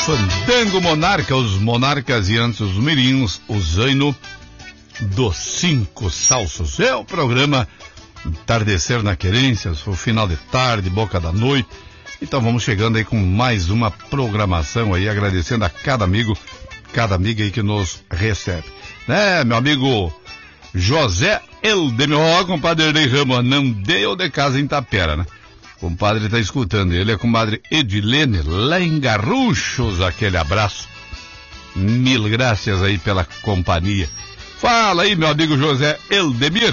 Fandango Monarca, os monarcas e antes os mirinhos, o zaino dos 5 salsos. É o programa Entardecer na Querência, o final de tarde, boca da noite. Então vamos chegando aí com mais uma programação aí, agradecendo a cada amigo, cada amiga aí que nos recebe. Né, meu amigo José Eldemir, compadre Rei Ramos, não deu de casa em Tapera, né? O compadre tá escutando, ele é comadre Edilene, lá em Garruchos, aquele abraço. Mil graças aí pela companhia. Fala aí, meu amigo José Eldemir.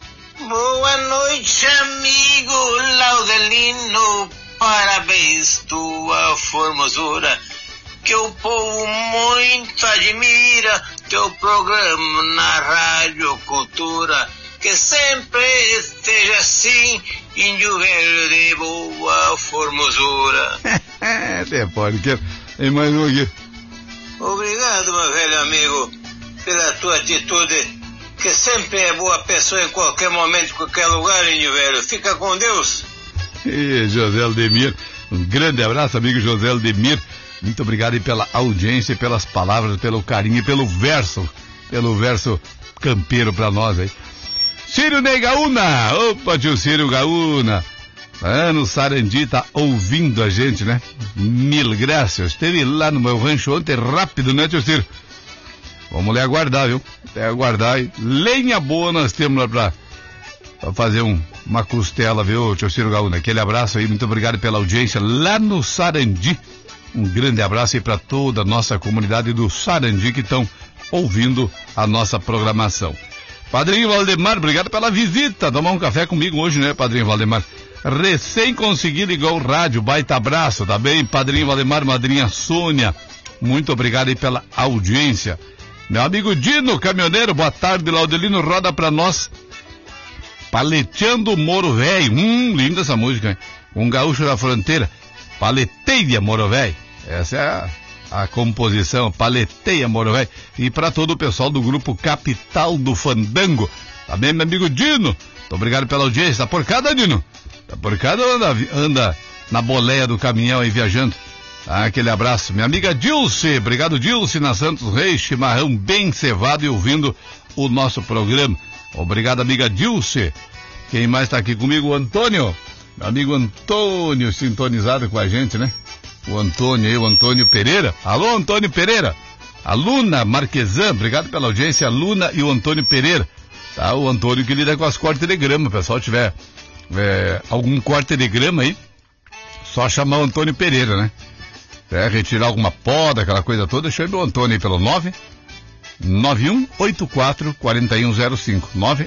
Boa noite, amigo Laudelino, parabéns tua formosura, que o povo muito admira, teu programa na Rádio Cultura, que sempre esteja assim, índio velho de boa formosura. Depois, tem mais um aqui. Obrigado, meu velho amigo, pela tua atitude, que sempre é boa pessoa em qualquer momento, em qualquer lugar, índio velho. Fica com Deus. E José Eldemir, um grande abraço, amigo José Eldemir. Muito obrigado aí pela audiência, pelas palavras, pelo carinho e pelo verso campeiro pra nós aí. Círio Ney Gaúna, opa, tio Círio Gaúna, no Sarandi, tá ouvindo a gente, né? Mil graças, esteve lá no meu rancho ontem, rápido, né, tio Círio? Vamos lhe aguardar, viu? Até aguardar, e lenha boa nós temos lá pra fazer uma costela, viu, tio Círio Gaúna? Aquele abraço aí, muito obrigado pela audiência lá no Sarandi. Um grande abraço aí para toda a nossa comunidade do Sarandi que estão ouvindo a nossa programação. Padrinho Valdemar, obrigado pela visita. Tomar um café comigo hoje, né, Padrinho Valdemar? Recém consegui ligar o rádio, baita abraço, tá bem? Padrinho Valdemar, madrinha Sônia, muito obrigado aí pela audiência. Meu amigo Dino, caminhoneiro, boa tarde, Laudelino, roda pra nós. Paleteando Moro Velho, linda essa música, hein? Um gaúcho da fronteira. Paleteia Moro Velho, essa é a composição, Paleteia Moro Velho. E para todo o pessoal do grupo Capital do Fandango, tá bem, meu amigo Dino? Muito obrigado pela audiência. Tá por cada, Dino? Tá por cada ou anda na boleia do caminhão aí viajando? Aquele abraço. Minha amiga Dilce, obrigado Dilce, na Santos Reis, chimarrão bem cevado e ouvindo o nosso programa. Obrigado, amiga Dilce. Quem mais tá aqui comigo? O Antônio. Meu amigo Antônio, sintonizado com a gente, né? O Antônio aí, o Antônio Pereira. Alô, Antônio Pereira. A Luna Marquesan, obrigado pela audiência, a Luna e o Antônio Pereira. Tá, o Antônio que lida com as cortes de grama. O pessoal tiver algum corte de grama aí, só chamar o Antônio Pereira, né? Retirar alguma poda, aquela coisa toda, chame o Antônio aí pelo 99184-4105.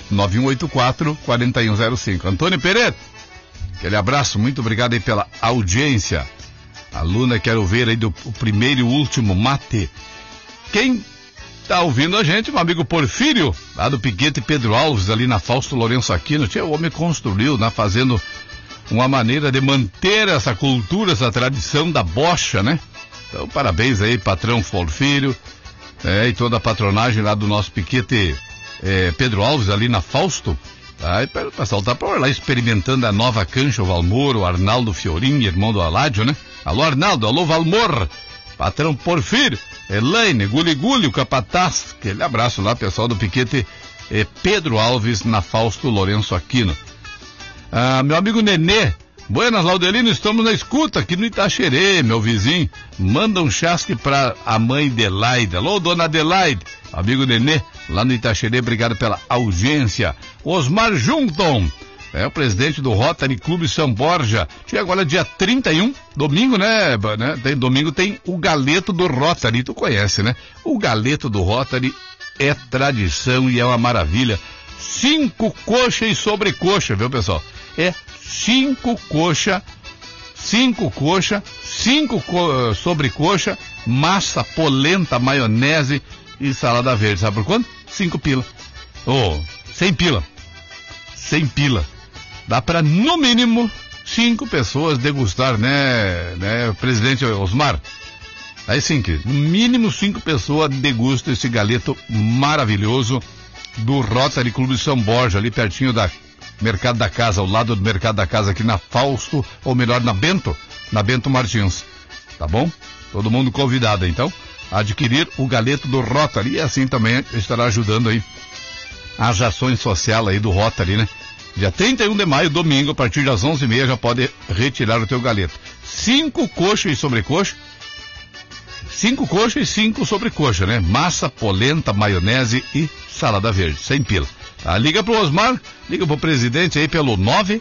99184-4105. Antônio Pereira, aquele abraço, muito obrigado aí pela audiência. A Luna, quero ver aí o primeiro e o último mate. Quem tá ouvindo a gente, meu amigo Porfírio, lá do Piquete Pedro Alves, ali na Fausto Lourenço Aquino. O homem construiu, né, fazendo uma maneira de manter essa cultura, essa tradição da bocha, né? Então, parabéns aí, patrão Porfírio, e toda a patronagem lá do nosso Piquete Pedro Alves, ali na Fausto. Tá? E o pessoal tá por lá experimentando a nova cancha, o Valmor, o Arnaldo Fiorim, irmão do Aládio, né? Alô, Arnaldo, alô, Valmor, patrão Porfírio, Elaine, Guli, o Capataz, aquele abraço lá, pessoal do Piquete Pedro Alves, na Fausto Lourenço Aquino. Meu amigo Nenê, buenas, Laudelino, estamos na escuta aqui no Itaxerê, meu vizinho. Manda um chasque pra a mãe Adelaide. Alô, dona Adelaide, amigo Nenê, lá no Itaxerê, obrigado pela audiência. Osmar Junton, o presidente do Rotary Clube São Borja. Chega agora dia 31, domingo, né? Domingo tem o galeto do Rotary, tu conhece, né? O galeto do Rotary é tradição e é uma maravilha. 5 coxa e sobrecoxa, viu, pessoal? 5 coxa, 5 sobrecoxa, massa, polenta, maionese e salada verde. Sabe por quanto? 5 pila. 100 pila. 100 pila. Dá para, no mínimo, 5 pessoas degustar, né, presidente Osmar? Aí sim, que no mínimo 5 pessoas degustam esse galeto maravilhoso do Rotary Clube São Borja, ali pertinho da Mercado da Casa, ao lado do Mercado da Casa, aqui na Fausto, ou melhor, na Bento Martins. Tá bom? Todo mundo convidado, então, a adquirir o galeto do Rotary, e assim também estará ajudando aí as ações sociais aí do Rotary, né? Dia 31 de maio, domingo, a partir das 11h30, já pode retirar o teu galeto. 5 coxas e sobrecoxa. 5 coxas e 5 sobrecoxa, né? Massa, polenta, maionese e salada verde, 100 pila. Tá? Liga pro Osmar, liga pro presidente aí pelo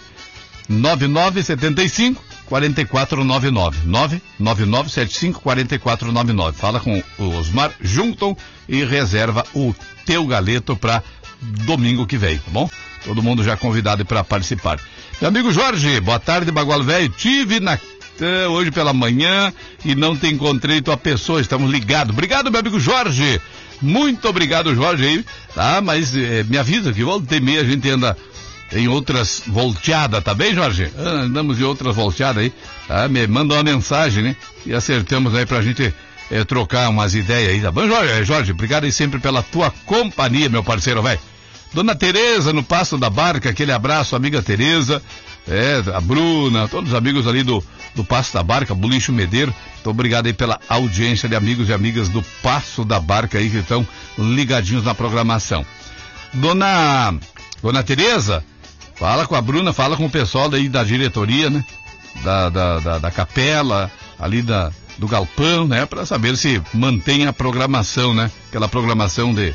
99975 4499. 99975 4499. Fala com o Osmar Junton e reserva o teu galeto para domingo que vem, tá bom? Todo mundo já convidado para participar. Meu amigo Jorge, boa tarde, Bagual Velho. Tive hoje pela manhã e não te encontrei tua pessoa, estamos ligados. Obrigado, meu amigo Jorge. Muito obrigado, Jorge, aí, tá? Mas me avisa que volta e meia a gente anda em outras volteadas, tá bem, Jorge? Andamos em outras volteadas aí, tá? Me manda uma mensagem, né? E acertamos aí pra gente trocar umas ideias aí, tá bom, Jorge? Jorge, obrigado aí sempre pela tua companhia, meu parceiro, velho. Dona Tereza, no Passo da Barca, aquele abraço, amiga Tereza, a Bruna, todos os amigos ali do Passo da Barca, Bulicho Medeiro. Muito obrigado aí pela audiência de amigos e amigas do Passo da Barca aí que estão ligadinhos na programação. Dona Tereza, fala com a Bruna, fala com o pessoal daí da diretoria, né? Da capela, ali do galpão, né? Para saber se mantém a programação, né? Aquela programação de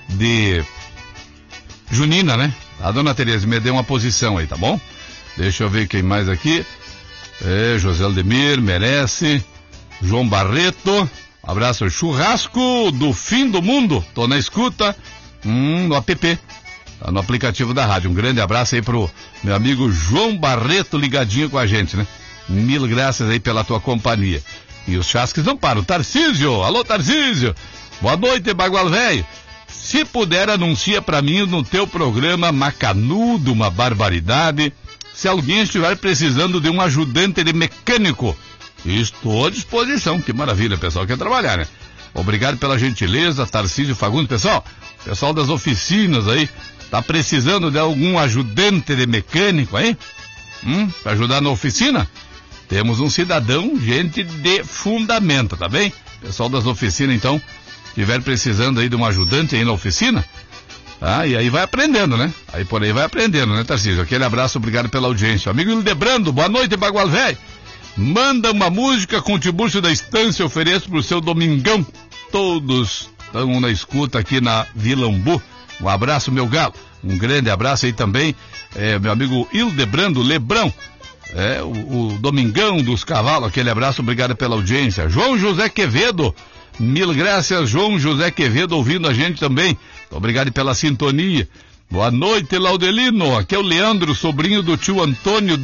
junina, né? A Dona Tereza me deu uma posição aí, tá bom? Deixa eu ver quem mais aqui. José Aldemir, merece. João Barreto, abraço. Churrasco do fim do mundo, tô na escuta, no app, tá no aplicativo da rádio. Um grande abraço aí pro meu amigo João Barreto ligadinho com a gente, né? Mil graças aí pela tua companhia. E os chasques não param. Tarcísio, alô Tarcísio, boa noite, Bagual Velho. Se puder, anuncia pra mim no teu programa Macanudo, uma barbaridade. Se alguém estiver precisando de um ajudante de mecânico, estou à disposição. Que maravilha, pessoal, quer trabalhar, né? Obrigado pela gentileza, Tarcísio Fagundes. Pessoal das oficinas aí, tá precisando de algum ajudante de mecânico aí? Pra ajudar na oficina? Temos um cidadão, gente de fundamento, tá bem? Pessoal das oficinas, então, estiver precisando aí de um ajudante aí na oficina, tá? E aí vai aprendendo, né? Aí por aí vai aprendendo, né, Tarcísio? Aquele abraço, obrigado pela audiência. Amigo Hildebrando, boa noite, Bagual Velho. Manda uma música com o Tiburcio da Estância, ofereço pro seu domingão. Todos estão na escuta aqui na Vila Umbu. Um abraço, meu galo. Um grande abraço aí também, meu amigo Hildebrando Lebrão. O Domingão dos Cavalos, aquele abraço, obrigado pela audiência. João José Quevedo, mil graças, João José Quevedo, ouvindo a gente também. Obrigado pela sintonia. Boa noite, Laudelino. Aqui é o Leandro, sobrinho do tio Antônio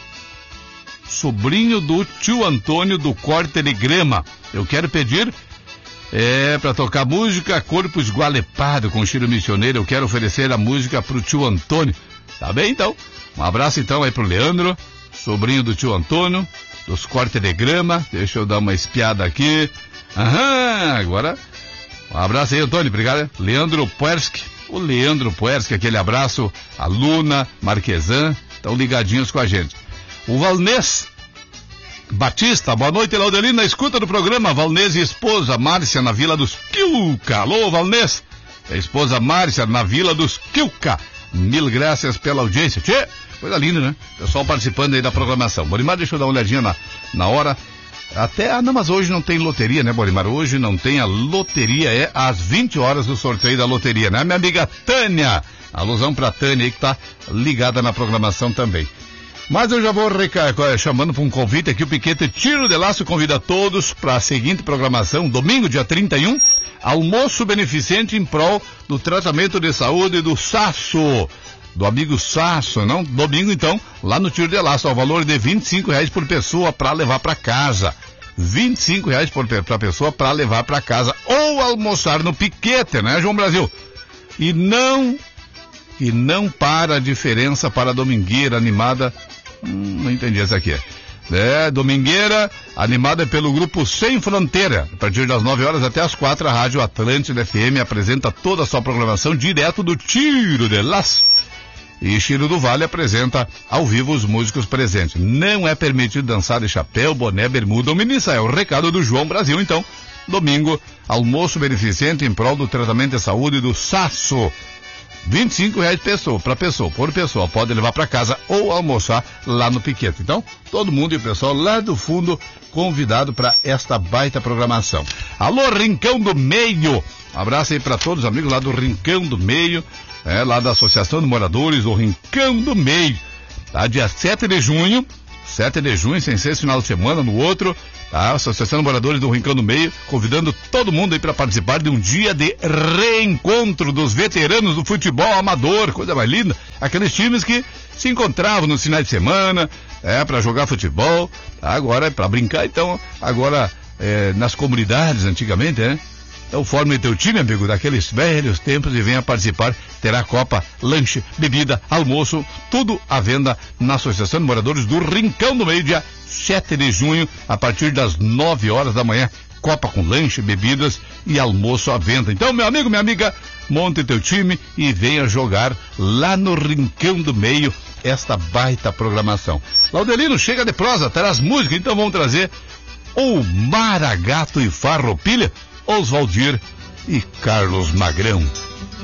do Corte de Grama. Eu quero pedir para tocar música Corpo Esgualepado com Chiro Missioneiro. Eu quero oferecer a música pro tio Antônio. Tá bem, então? Um abraço, então, aí pro Leandro, sobrinho do tio Antônio, dos Corte de Grama. Deixa eu dar uma espiada aqui. Agora, um abraço aí, Antônio, obrigado. Leandro Puerski, o Leandro Puerski, aquele abraço. A Luna, Marquesan, estão ligadinhos com a gente. O Valnês Batista, boa noite, Laudelino, na escuta do programa. Valnês e esposa Márcia, na Vila dos Quilca. Alô, Valnês, a esposa Márcia, na Vila dos Quilca. Mil graças pela audiência. Tchê, coisa linda, né? Pessoal participando aí da programação. Borimar, deixa eu dar uma olhadinha na hora. Não, mas hoje não tem loteria, né, Borimar? Hoje não tem a loteria, às 20 horas o sorteio da loteria, né? Minha amiga Tânia, alusão pra Tânia aí que tá ligada na programação também. Mas eu já vou chamando para um convite aqui, o Piquete Tiro de Laço convida todos para a seguinte programação, domingo, dia 31, almoço beneficente em prol do tratamento de saúde do Sasso, do amigo Sasso, não? Domingo, então, lá no Tiro de Laço, ao valor de R$25 por pessoa para levar para casa. R$25 para pessoa para levar para casa, ou almoçar no Piquete, né, João Brasil? E não para a diferença para a domingueira animada. Não entendi essa aqui. Domingueira animada pelo grupo Sem Fronteira. A partir das 9 horas até as 4, a Rádio Atlântida FM apresenta toda a sua programação direto do Tiro de Laço. E Chiro do Vale apresenta ao vivo os músicos presentes. Não é permitido dançar de chapéu, boné, bermuda ou miniça. É o recado do João Brasil. Então, domingo, almoço beneficente em prol do tratamento de saúde do Sasso. R$25 por pessoa. Pode levar para casa ou almoçar lá no Piquete. Então, todo mundo e o pessoal lá do fundo convidado para esta baita programação. Alô, Rincão do Meio. Abraço aí para todos os amigos lá do Rincão do Meio, lá da Associação de Moradores do Rincão do Meio. Tá? Dia 7 de junho, sem ser esse final de semana, no outro, tá? Associação de Moradores do Rincão do Meio, convidando todo mundo aí para participar de um dia de reencontro dos veteranos do futebol amador, coisa mais linda. Aqueles times que se encontravam nos finais de semana, para jogar futebol, tá? Agora é para brincar, então, agora nas comunidades, antigamente, né? Então forme teu time, amigo, daqueles velhos tempos e venha participar. Terá copa, lanche, bebida, almoço, tudo à venda na Associação de Moradores do Rincão do Meio, dia 7 de junho, a partir das 9 horas da manhã. Copa com lanche, bebidas e almoço à venda. Então, meu amigo, minha amiga, monte teu time e venha jogar lá no Rincão do Meio esta baita programação. Laudelino, chega de prosa, traz música, então vamos trazer o Maragato e Farroupilha, Oswaldir e Carlos Magrão.